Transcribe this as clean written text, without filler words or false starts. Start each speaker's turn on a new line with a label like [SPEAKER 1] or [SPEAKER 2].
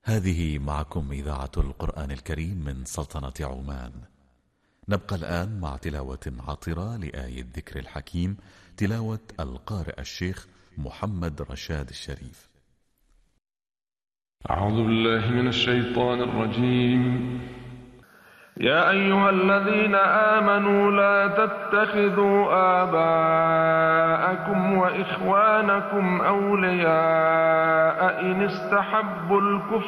[SPEAKER 1] هذه معكم إذاعة القرآن الكريم من سلطنة عمان. نبقى الآن مع تلاوة عطرة لآية ذكر الحكيم، تلاوة القارئ الشيخ محمد رشاد الشريف.
[SPEAKER 2] أعوذ بالله من الشيطان الرجيم. يا أيها الذين آمنوا لا تتخذوا آباءكم وإخوانكم أولياء إن استحبوا الكفر